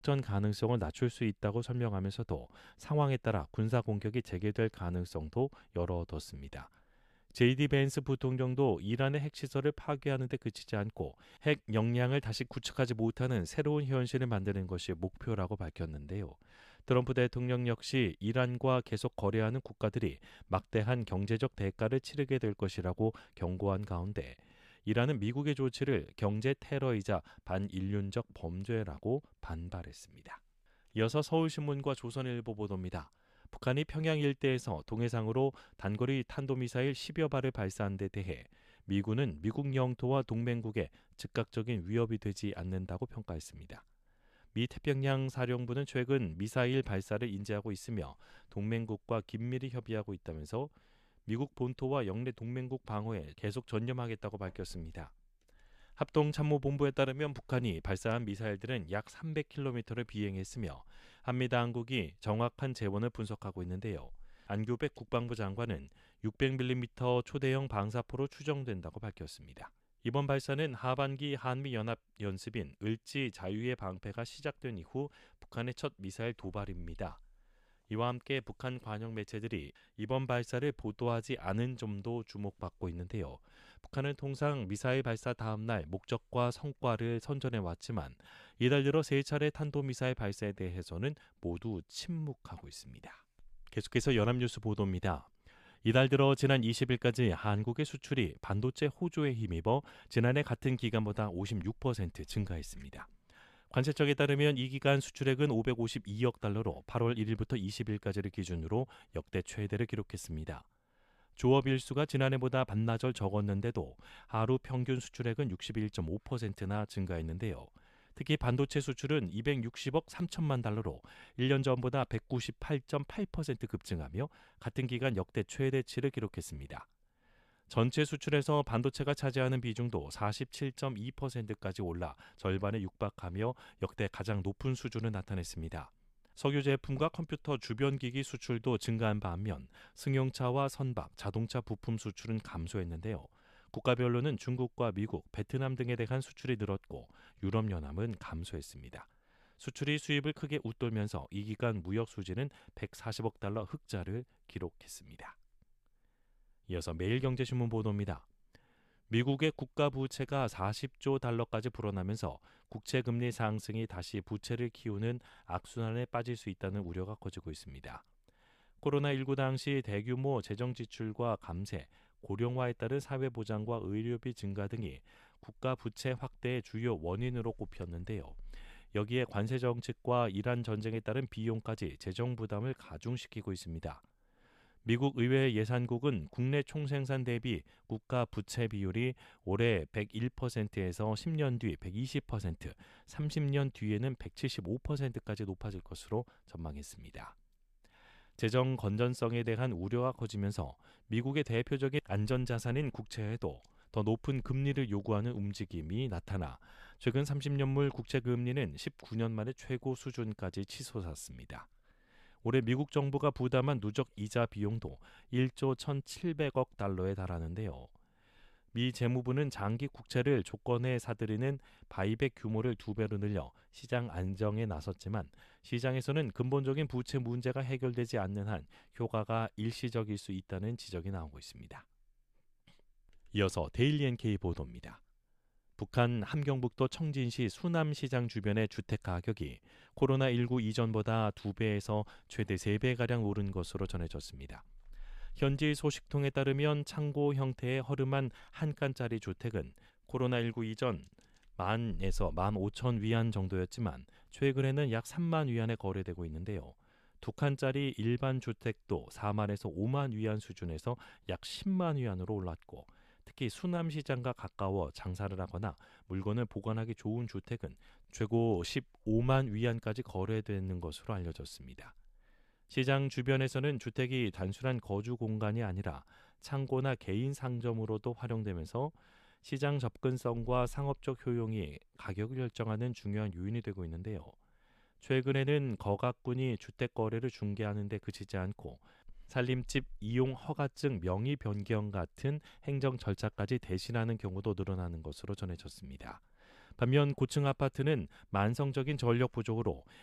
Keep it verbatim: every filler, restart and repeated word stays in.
역전 가능성을 낮출 수 있다고 설명하면서도 상황에 따라 군사 공격이 재개될 가능성도 열어뒀습니다. 제이디 벤스 부통령도 이란의 핵시설을 파괴하는 데 그치지 않고 핵 역량을 다시 구축하지 못하는 새로운 현실을 만드는 것이 목표라고 밝혔는데요. 트럼프 대통령 역시 이란과 계속 거래하는 국가들이 막대한 경제적 대가를 치르게 될 것이라고 경고한 가운데 이란은 미국의 조치를 경제 테러이자 반인륜적 범죄라고 반발했습니다. 이어서 서울신문과 조선일보 보도입니다. 북한이 평양 일대에서 동해상으로 단거리 탄도미사일 십여 발을 발사한 데 대해 미군은 미국 영토와 동맹국에 즉각적인 위협이 되지 않는다고 평가했습니다. 미 태평양 사령부는 최근 미사일 발사를 인지하고 있으며 동맹국과 긴밀히 협의하고 있다면서 미국 본토와 영내 동맹국 방어에 계속 전념하겠다고 밝혔습니다. 합동참모본부에 따르면 북한이 발사한 미사일들은 약 삼백 킬로미터를 비행했으며 한미당국이 정확한 재원을 분석하고 있는데요. 안규백 국방부 장관은 육백 밀리미터 초대형 방사포로 추정된다고 밝혔습니다. 이번 발사는 하반기 한미연합연습인 을지 자유의 방패가 시작된 이후 북한의 첫 미사일 도발입니다. 이와 함께 북한 관영 매체들이 이번 발사를 보도하지 않은 점도 주목받고 있는데요. 북한은 통상 미사일 발사 다음 날 목적과 성과를 선전해 왔지만 이달 들어 세 차례 탄도미사일 발사에 대해서는 모두 침묵하고 있습니다. 계속해서 연합뉴스 보도입니다. 이달 들어 지난 이십 일까지 한국의 수출이 반도체 호조에 힘입어 지난해 같은 기간보다 오십육 퍼센트 증가했습니다. 관세청에 따르면 이 기간 수출액은 오백오십이억 달러로 팔월 일일부터 이십일까지를 기준으로 역대 최대를 기록했습니다. 조업 일수가 지난해보다 반나절 적었는데도 하루 평균 수출액은 육십일 점 오 퍼센트나 증가했는데요. 특히 반도체 수출은 이백육십억 삼천만 달러로 일 년 전보다 백구십팔 점 팔 퍼센트 급증하며 같은 기간 역대 최대치를 기록했습니다. 전체 수출에서 반도체가 차지하는 비중도 사십칠 점 이 퍼센트까지 올라 절반에 육박하며 역대 가장 높은 수준을 나타냈습니다. 석유 제품과 컴퓨터 주변 기기 수출도 증가한 반면 승용차와 선박, 자동차 부품 수출은 감소했는데요. 국가별로는 중국과 미국, 베트남 등에 대한 수출이 늘었고 유럽연합은 감소했습니다. 수출이 수입을 크게 웃돌면서 이 기간 무역 수지는 백사십억 달러 흑자를 기록했습니다. 이어서 매일경제신문 보도입니다. 미국의 국가 부채가 사십조 달러까지 불어나면서 국채금리 상승이 다시 부채를 키우는 악순환에 빠질 수 있다는 우려가 커지고 있습니다. 코로나십구 당시 대규모 재정 지출과 감세, 고령화에 따른 사회보장과 의료비 증가 등이 국가 부채 확대의 주요 원인으로 꼽혔는데요. 여기에 관세 정책과 이란 전쟁에 따른 비용까지 재정 부담을 가중시키고 있습니다. 미국 의회 예산국은 국내 총생산 대비 국가 부채 비율이 올해 백일 퍼센트에서 십 년 뒤 백이십 퍼센트, 삼십 년 뒤에는 백칠십오 퍼센트까지 높아질 것으로 전망했습니다. 재정 건전성에 대한 우려가 커지면서 미국의 대표적인 안전자산인 국채에도 더 높은 금리를 요구하는 움직임이 나타나 최근 삼십 년물 국채 금리는 십구 년 만에 최고 수준까지 치솟았습니다. 올해 미국 정부가 부담한 누적 이자 비용도 일조 천칠백억 달러에 달하는데요. 미 재무부는 장기 국채를 조건에 사들이는 바이백 규모를 두 배로 늘려 시장 안정에 나섰지만 시장에서는 근본적인 부채 문제가 해결되지 않는 한 효과가 일시적일 수 있다는 지적이 나오고 있습니다. 이어서 데일리 엔케이 보도입니다. 북한 함경북도 청진시 수남시장 주변의 주택 가격이 코로나십구 이전보다 두 배에서 최대 세 배가량 오른 것으로 전해졌습니다. 현지 소식통에 따르면 창고 형태의 허름한 한 칸짜리 주택은 코로나십구 이전 만에서 만 오천 위안 정도였지만 최근에는 약 삼만 위안에 거래되고 있는데요. 두 칸짜리 일반 주택도 사만에서 오만 위안 수준에서 약 십만 위안으로 올랐고 특히 수남시장과 가까워 장사를 하거나 물건을 보관하기 좋은 주택은 최고 십오만 위안까지 거래되는 것으로 알려졌습니다. 시장 주변에서는 주택이 단순한 거주 공간이 아니라 창고나 개인 상점으로도 활용되면서 시장 접근성과 상업적 효용이 가격을 결정하는 중요한 요인이 되고 있는데요. 최근에는 거각군이 주택 거래를 중개하는 데 그치지 않고 살림집 이용 허가증 명의 변경 같은 행정 절차까지 대신하는 경우도 늘어나는 것으로 전해졌습니다. 반면 고층 아파트는 만성적인 전력 부족으로